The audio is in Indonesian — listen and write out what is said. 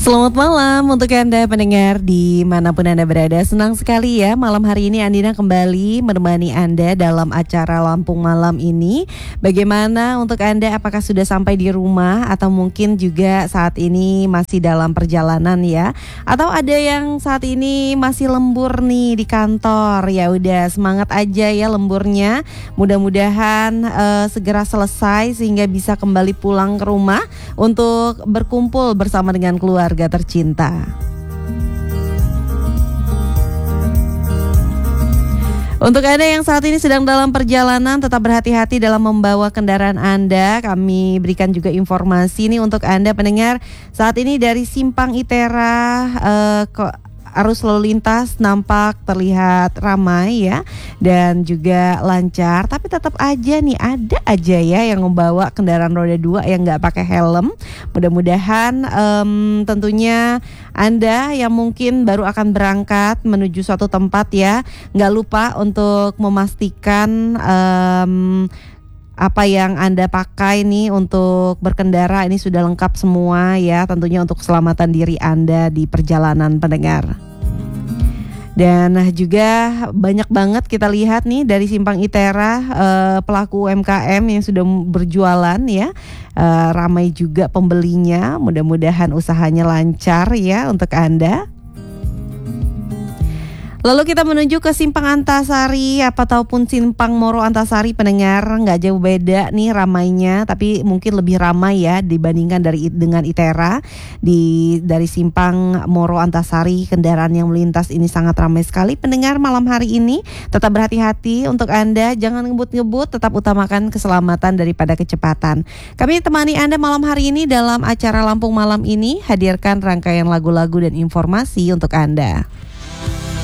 Selamat malam untuk Anda pendengar dimanapun Anda berada. Senang sekali ya malam hari ini Andina kembali menemani Anda dalam acara Lampung Malam ini. Bagaimana untuk Anda, apakah sudah sampai di rumah atau mungkin juga saat ini masih dalam perjalanan ya? Atau ada yang saat ini masih lembur nih di kantor. Ya udah, semangat aja ya lemburnya. Mudah-mudahan segera selesai sehingga bisa kembali pulang ke rumah untuk berkumpul bersama dengan keluarga tercinta. Untuk Anda yang saat ini sedang dalam perjalanan, tetap berhati-hati dalam membawa kendaraan Anda. Kami berikan juga informasi nih untuk Anda pendengar. Saat ini dari Simpang Itera arus lalu lintas nampak terlihat ramai ya, dan juga lancar. Tapi tetap aja nih ada aja ya yang membawa kendaraan roda 2 yang nggak pakai helm. Mudah-mudahan tentunya Anda yang mungkin baru akan berangkat menuju suatu tempat ya, nggak lupa untuk memastikan apa yang Anda pakai nih untuk berkendara ini sudah lengkap semua ya, tentunya untuk keselamatan diri Anda di perjalanan pendengar. Dan juga banyak banget kita lihat nih dari Simpang Itera pelaku UMKM yang sudah berjualan ya, ramai juga pembelinya. Mudah-mudahan usahanya lancar ya untuk Anda. Lalu kita menuju ke Simpang Antasari ataupun Simpang Moro Antasari pendengar, nggak jauh beda nih ramainya, tapi mungkin lebih ramai ya dibandingkan dengan Itera. Dari Simpang Moro Antasari kendaraan yang melintas ini sangat ramai sekali pendengar malam hari ini. Tetap berhati-hati untuk Anda, jangan ngebut-ngebut, tetap utamakan keselamatan daripada kecepatan. Kami temani Anda malam hari ini dalam acara Lampung Malam ini, hadirkan rangkaian lagu-lagu dan informasi untuk Anda.